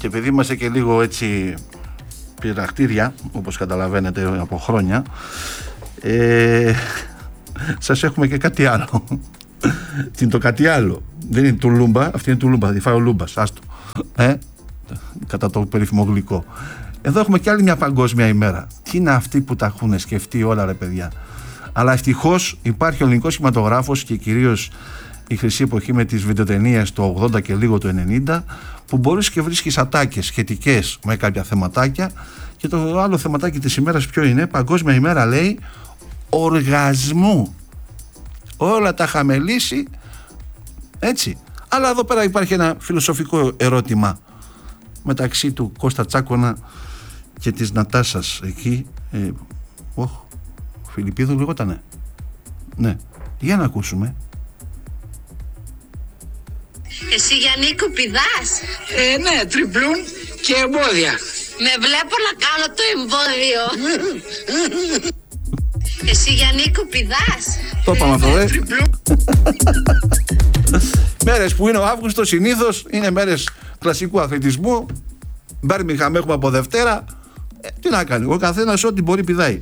Και επειδή είμαστε και λίγο έτσι πειραχτήρια, όπως καταλαβαίνετε από χρόνια, σας έχουμε και κάτι άλλο. Τι είναι το κάτι άλλο? Δεν είναι τουλούμπα, αυτή είναι τουλούμπα, θα τη φάει ο Λούμπας, άστο. Κατά το περίφημο γλυκό. Εδώ έχουμε και άλλη μια παγκόσμια ημέρα. Τι είναι αυτοί που τα έχουν σκεφτεί όλα, ρε παιδιά? Αλλά ευτυχώς υπάρχει ο ελληνικός κινηματογράφος και κυρίως η χρυσή εποχή με τις βιντεοτενίες το 80 και λίγο το 90, που μπορείς και βρίσκεις ατάκες σχετικές με κάποια θεματάκια. Και το άλλο θεματάκι της ημέρας ποιο είναι? Παγκόσμια ημέρα, λέει, οργασμού. Όλα τα είχαμε λύσει, έτσι. Αλλά εδώ πέρα υπάρχει ένα φιλοσοφικό ερώτημα μεταξύ του Κώστα Τσάκωνα και της Νατάσας εκεί. Φιλιππίδου λεγότανε. Ναι, για να ακούσουμε. Εσύ, Γιαννίκο, πηδάς? Ναι, τριπλούν και εμπόδια. Με βλέπω να κάνω το εμπόδιο. Εσύ, Γιαννίκο, πηδάς? Το είπαμε αυτό, Μέρες που είναι ο Αύγουστος συνήθως είναι μέρες κλασικού αθλητισμού. Μπέρμιγχαμ έχουμε από Δευτέρα. Τι να κάνει, ο καθένας ό,τι μπορεί πηδάει.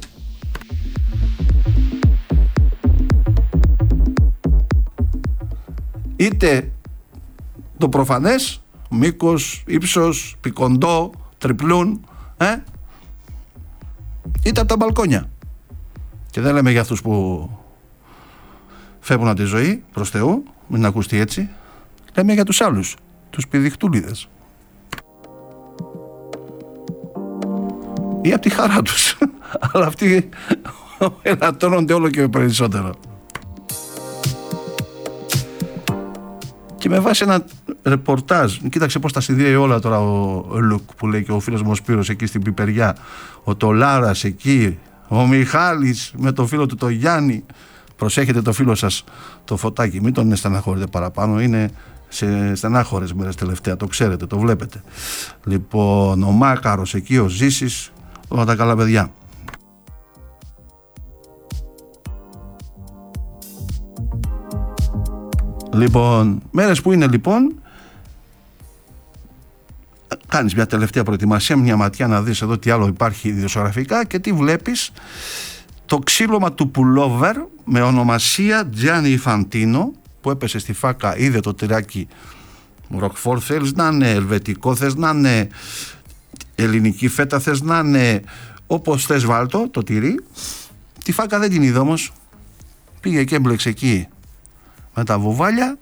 Είτε το προφανές, μήκος, ύψος, πικοντό, τριπλούν, είτε από τα μπαλκόνια. Και δεν λέμε για αυτούς που φεύγουν από τη ζωή, προς Θεού, μην ακουστεί έτσι. Λέμε για τους άλλους, τους πηδιχτούλιδες. Ή από τη χαρά τους. Αλλά αυτοί ελαττώνονται όλο και περισσότερο. Και με βάση ένα ρεπορτάζ, κοίταξε πώς τα συνδύει όλα τώρα ο Λουκ, που λέει και ο φίλος μου ο Σπύρος εκεί στην Πιπεριά, ο Τολάρας εκεί, ο Μιχάλης με το φίλο του το Γιάννη. Προσέχετε το φίλο σας το Φωτάκι, μην τον στεναχωρείτε παραπάνω, είναι σε στενάχωρες μέρες τελευταία, το ξέρετε, το βλέπετε. Λοιπόν, ο Μάκαρος εκεί, ο Ζήσης, όλα τα καλά παιδιά. Λοιπόν, μέρες που είναι λοιπόν, κάνεις μια τελευταία προετοιμασία, μια ματιά να δεις εδώ τι άλλο υπάρχει ιδιοσιογραφικά και τι βλέπεις? Το ξύλωμα του πουλόβερ με ονομασία Gianni Infantino, που έπεσε στη φάκα, είδε το τυράκι Ροκφόρ, θέλεις να είναι ελβετικό, θες να είναι ελληνική φέτα, θες να είναι όπως θες βάλτο το τυρί. Τη φάκα δεν την είδε όμως, πήγε και έμπλεξε εκεί με τα βουβάλια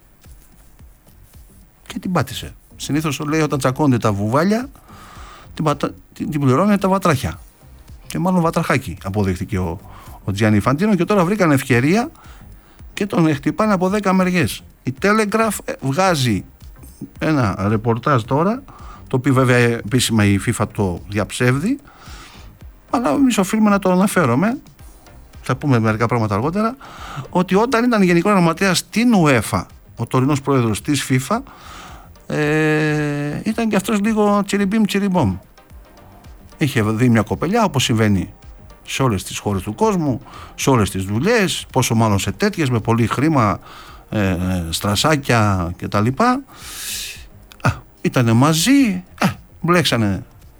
και την πάτησε. Συνήθως λέει όταν τσακώνται τα βουβάλια την πληρώνει τα βατράχια, και μάλλον βατραχάκι αποδείχτηκε ο Gianni Infantino, και τώρα βρήκαν ευκαιρία και τον χτυπάνε από 10 μεριές. Η Telegraph βγάζει ένα ρεπορτάζ τώρα, το οποίο βέβαια επίσημα η FIFA το διαψεύδει, αλλά εμείς οφείλουμε να το αναφέρομαι, θα πούμε μερικά πράγματα αργότερα, ότι όταν ήταν γενικός γραμματέας στην UEFA ο τωρινός πρόεδρος της FIFA, ήταν και αυτός λίγο τσιριμπίμ τσιριμπόμ. Είχε δει μια κοπελιά, όπως συμβαίνει σε όλες τις χώρες του κόσμου, σε όλες τις δουλειές, πόσο μάλλον σε τέτοιες με πολύ χρήμα, στρασάκια κτλ. Ήτανε μαζί, μπλέξανε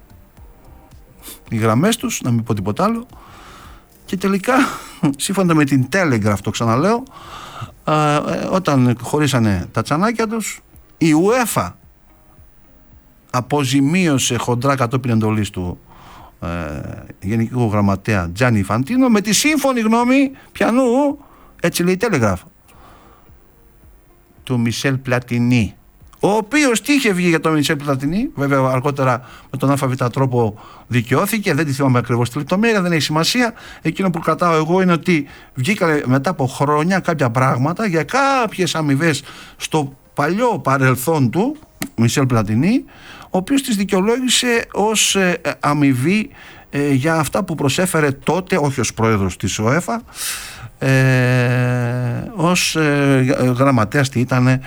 οι γραμμές τους, να μην πω τίποτα άλλο, και τελικά σύμφωνα με την Telegraph, το ξαναλέω, όταν χωρίσανε τα τσανάκια τους, η UEFA αποζημίωσε χοντρά κατόπιν εντολής του γενικού γραμματέα Gianni Infantino, με τη σύμφωνη γνώμη πιανού, έτσι λέει η Telegraph, του Μισελ Πλατινί, ο οποίος τι είχε βγει για τον Μισελ Πλατινί, βέβαια αργότερα με τον ΑΒ τρόπο δικαιώθηκε, δεν τη θυμάμαι ακριβώς τη λεπτομέρεια, δεν έχει σημασία. Εκείνο που κρατάω εγώ είναι ότι βγήκαν μετά από χρόνια κάποια πράγματα για κάποιες αμοιβές στο παλιό παρελθόν του Μισελ Πλατινί, ο οποίος τις δικαιολόγησε ως αμοιβή για αυτά που προσέφερε τότε, όχι ως πρόεδρος της UEFA, ως γραμματέας τι ήταν,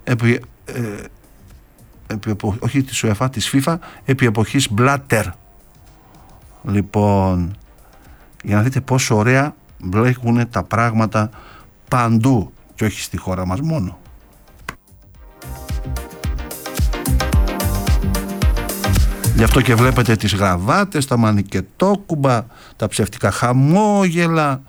όχι της UEFA, της FIFA, επί εποχής Μπλάτερ. Λοιπόν, για να δείτε πόσο ωραία μπλέκουν τα πράγματα παντού και όχι στη χώρα μας μόνο. Γι' αυτό και βλέπετε τις γραβάτες, τα μανικετόκουμπα, τα ψευτικά χαμόγελα,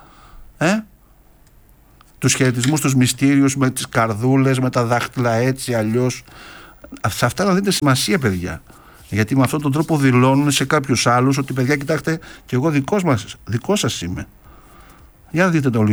τους χαιρετισμούς, τους μυστήριους με τις καρδούλες, με τα δάχτυλα έτσι, αλλιώς. Σε αυτά να δείτε σημασία, παιδιά. Γιατί με αυτόν τον τρόπο δηλώνουν σε κάποιους άλλους ότι, παιδιά, κοιτάξτε, και εγώ δικός σας είμαι. Για δείτε το λίγο.